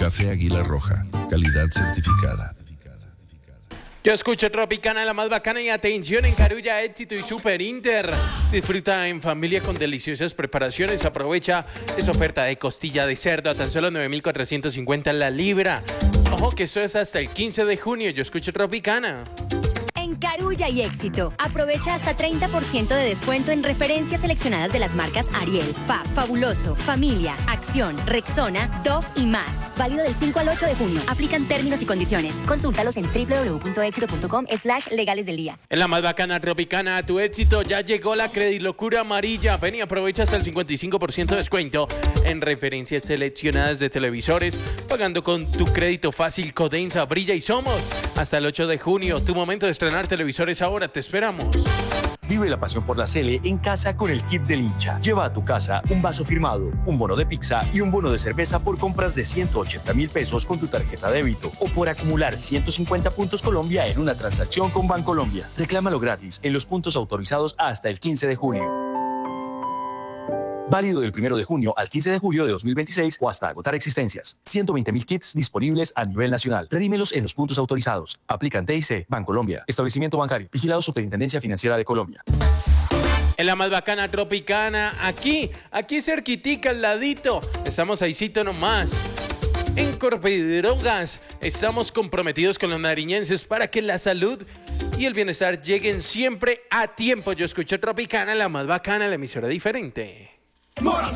Café Águila Roja, calidad certificada. Yo escucho Tropicana, la más bacana, y atención, en Carulla, Éxito y Super Inter. Disfruta en familia con deliciosas preparaciones. Aprovecha esa oferta de costilla de cerdo a tan solo 9.450 la libra. Ojo que eso es hasta el 15 de junio. Yo escucho Tropicana. En Carulla y Éxito, aprovecha hasta 30% de descuento en referencias seleccionadas de las marcas Ariel, Fab, Fabuloso, Familia, Acción, Rexona, Dove y más. Válido del 5 al 8 de junio. Aplican términos y condiciones. Consúltalos en www.exito.com/legales del día. En la más bacana Tropicana, a tu éxito, ya llegó la Credilocura amarilla. Ven y aprovecha hasta el 55% de descuento en referencias seleccionadas de televisores, pagando con tu crédito fácil Codensa, Brilla y Somos. Hasta el 8 de junio, tu momento de estrenar televisores ahora, te esperamos. Vive la pasión por la Sele en casa con el kit del hincha. Lleva a tu casa un vaso firmado, un bono de pizza y un bono de cerveza por compras de 180.000 pesos con tu tarjeta débito o por acumular 150 puntos Colombia en una transacción con Bancolombia. Reclámalo gratis en los puntos autorizados hasta el 15 de junio. Válido del 1 de junio al 15 de julio de 2026 o hasta agotar existencias. 120.000 kits disponibles a nivel nacional. Redímelos en los puntos autorizados. Aplican TIC, Bancolombia. Establecimiento bancario. Vigilado Superintendencia Financiera de Colombia. En la más bacana Tropicana, aquí cerquitica al ladito. Estamos ahícito nomás. En Corpidrogas estamos comprometidos con los nariñenses para que la salud y el bienestar lleguen siempre a tiempo. Yo escucho Tropicana, la más bacana, la emisora diferente.